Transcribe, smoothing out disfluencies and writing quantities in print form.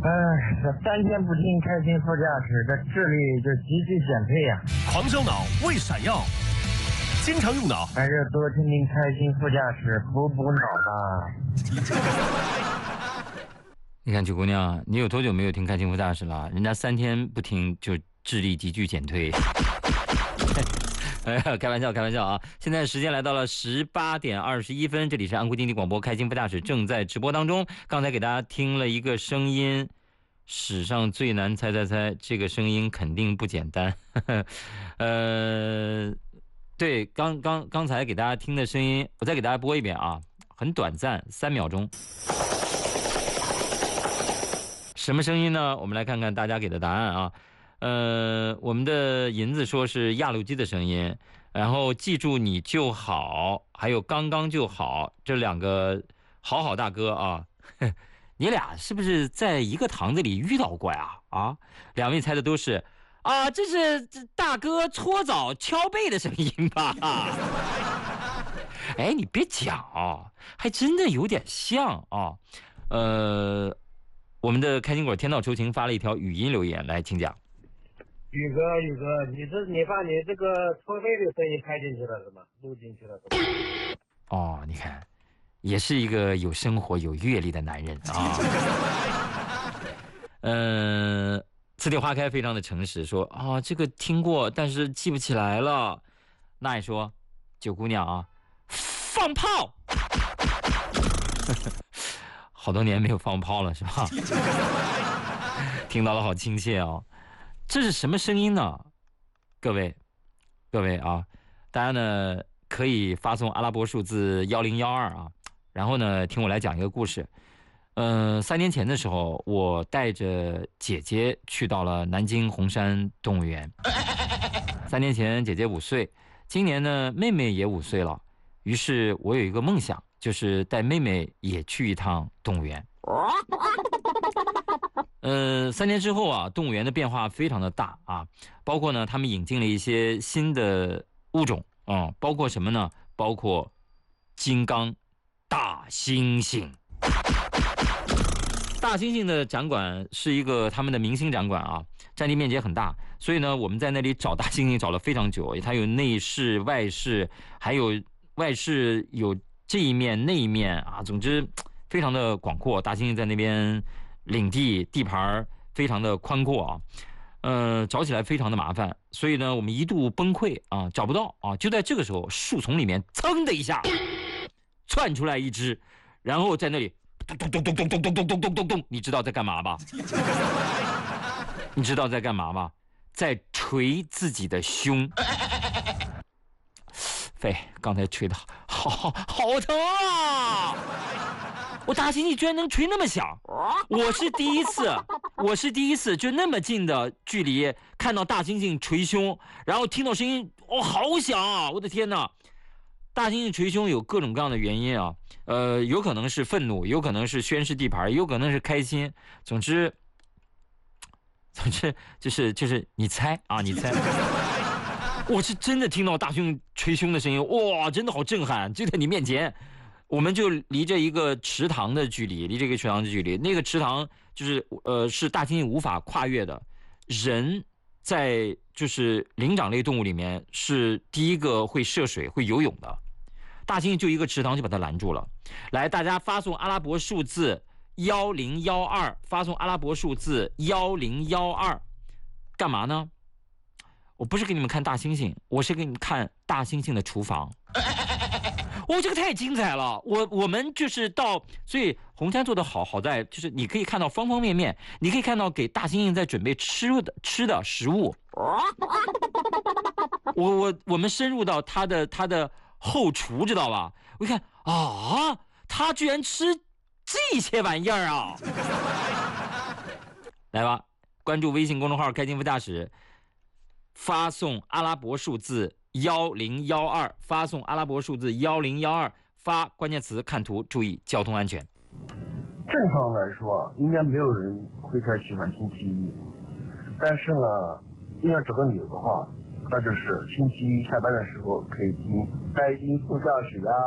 这3天不听开心副驾驶，这智力就急剧减退呀。 狂烧脑，为闪耀，经常用脑， 还是多听听开心副驾驶，补补脑吧。 你看九姑娘，你有多久没有听开心副驾驶了？人家3天不听就智力急剧减退。开玩笑，开玩笑啊！现在时间来到了18点21分，这里是安徽经济广播开心副驾驶正在直播当中。刚才给大家听了一个声音，史上最难猜，这个声音肯定不简单。对，刚才给大家听的声音，我再给大家播一遍啊，很短暂，3秒钟。什么声音呢？我们来看看大家给的答案啊。我们的银子说是压路机的声音，然后记住你就好，还有刚刚就好，这2个好大哥啊，你俩是不是在一个堂子里遇到过呀？啊，2位猜的都是啊，这是大哥搓澡敲背的声音吧？哎，你别讲啊，还真的有点像啊。我们的开心果天道酬勤发了一条语音留言，来，请讲。 宇哥，你把你这个搓背的声音拍进去了是吗？录进去了是吗？ 哦，你看，也是一个有生活、有阅历的男人啊。次第花开非常的诚实，说啊，这个听过，但是记不起来了。那也说，九姑娘啊，放炮，好多年没有放炮了，是吧？听到了，好亲切哦。这是什么声音呢？各位啊，大家呢可以发送阿拉伯数字1012啊，然后呢听我来讲一个故事。3年前的时候，我带着姐姐去到了南京红山动物园。3年前姐姐5岁，今年呢妹妹也5岁了，于是我有一个梦想，就是带妹妹也去一趟动物园。3年之后啊，动物园的变化非常的大啊，包括呢，他们引进了一些新的物种啊，包括什么呢？包括金刚大猩猩。大猩猩的展馆是一个他们的明星展馆啊，占地面积很大，所以呢，我们在那里找大猩猩找了非常久，它有内饰、外饰，还有外饰有这一面那一面啊，总之非常的广阔。大猩猩在那边领地盘非常的宽阔啊，找起来非常的麻烦，所以呢，我们一度崩溃啊，找不到啊。就在这个时候，树丛里面噌的一下窜出来一只，然后在那里咚咚咚咚咚咚咚咚咚咚咚咚，你知道在干嘛吧？你知道在干嘛吧？在捶自己的胸。肺，刚才捶的好疼啊！我大猩猩居然能捶那么响，我是第一次就那么近的距离看到大猩猩捶胸，然后听到声音，好响啊！我的天哪！大猩猩捶胸有各种各样的原因啊，有可能是愤怒，有可能是宣示地盘，有可能是开心，总之就是你猜啊，你猜。我是真的听到大猩猩捶胸的声音，哇，真的好震撼！就在你面前，我们就离着一个池塘的距离，那个池塘就是是大猩猩无法跨越的。人在就是灵长类动物里面是第一个会涉水、会游泳的，大猩猩就一个池塘就把它拦住了。来，大家发送阿拉伯数字1012，发送阿拉伯数字1012，干嘛呢？我不是给你们看大猩猩，我是给你们看大猩猩的厨房。这个太精彩了！我们就是所以红山做的好在就是你可以看到方方面面，你可以看到给大猩猩在准备吃的食物。我们深入到他的后厨，知道吧？我一看啊，他居然吃这些玩意儿啊！来吧，关注微信公众号开心副驾驶，发送阿拉伯数字1012，发送阿拉伯数字1012，发关键词看图，注意交通安全。 正常来说，应该没有人会太喜欢星期一，但是呢，硬要找个理由的话，那就是星期一下班的时候可以听开心副驾驶呀。